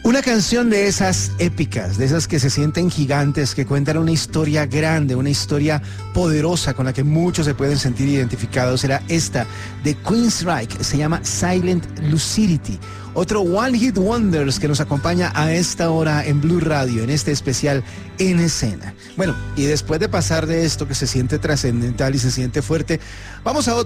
Una canción de esas épicas, de esas que se sienten gigantes, que cuentan una historia grande, una historia poderosa con la que muchos se pueden sentir identificados, será esta de Queensryche, se llama Silent Lucidity. Otro One Hit Wonders que nos acompaña a esta hora en Blue Radio, en este especial En Escena. Bueno, y después de pasar de esto que se siente trascendental y se siente fuerte, vamos a otro.